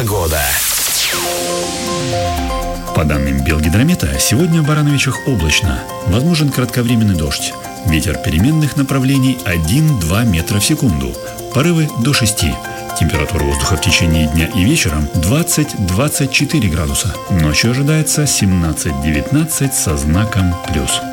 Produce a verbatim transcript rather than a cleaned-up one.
Погода. По данным Белгидромета, сегодня в Барановичах облачно. Возможен кратковременный дождь. Ветер переменных направлений один-два метра в секунду. Порывы до шести. Температура воздуха в течение дня и вечером двадцать-двадцать четыре градуса. Ночью ожидается семнадцать-девятнадцать со знаком плюс.